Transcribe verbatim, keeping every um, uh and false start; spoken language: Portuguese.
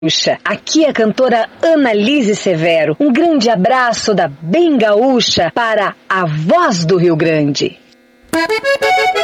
Gaúcha. Aqui é a cantora Annalise Severo. Um grande abraço da Bem Gaúcha para a voz do Rio Grande.